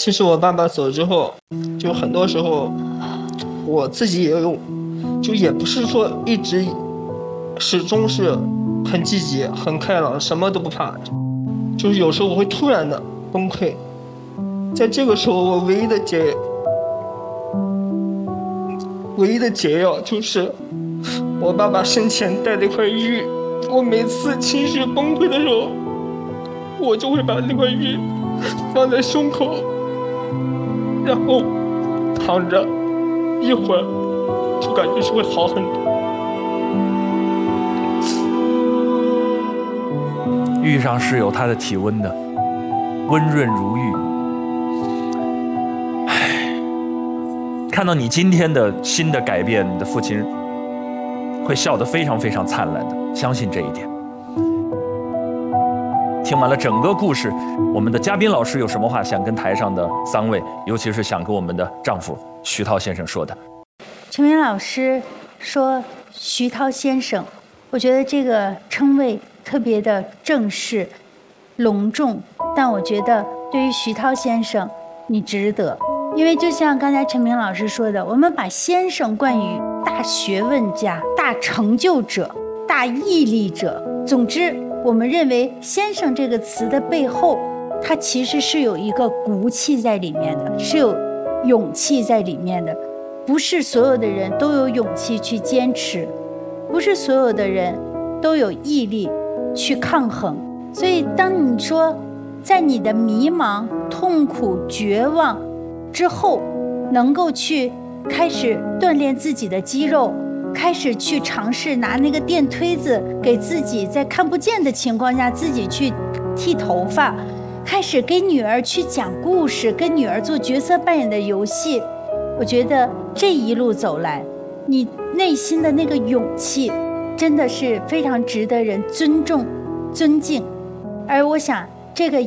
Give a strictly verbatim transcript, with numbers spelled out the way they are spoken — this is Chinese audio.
其实我爸爸走之后，就很多时候我自己也有，就也不是说一直始终是很积极很开朗，什么都不怕，就是有时候我会突然的崩溃。在这个时候，我唯一的解唯一的解药就是我爸爸生前带了一块玉，我每次情绪崩溃的时候，我就会把那块玉放在胸口，然后躺着一会儿，就感觉是会好很多。 玉上是有它的体温的，温润如玉。唉，看到你今天的新的改变，你的父亲会笑得非常非常灿烂的，相信这一点。听完了整个故事，我们的嘉宾老师有什么话想跟台上的三位，尤其是想跟我们的丈夫徐涛先生说的？ 陈明老师说徐涛先生，我觉得这个称谓特别的正式隆重，但我觉得对于徐涛先生你值得，因为就像刚才陈明老师说的，我们把先生冠于大学问家、大成就者、大毅力者，总之我们认为先生这个词的背后，它其实是有一个骨气在里面的，是有勇气在里面的。不是所有的人都有勇气去坚持，不是所有的人都有毅力去抗衡。所以当你说在你的迷茫、痛苦、绝望之后，能够去开始锻炼自己的肌肉，开始去尝试拿那个电推子给自己在看不见的情况下自己去剃头发，开始给女儿去讲故事，跟女儿做角色扮演的游戏，我觉得这一路走来，你内心的那个勇气真的是非常值得人尊重尊敬。而我想这个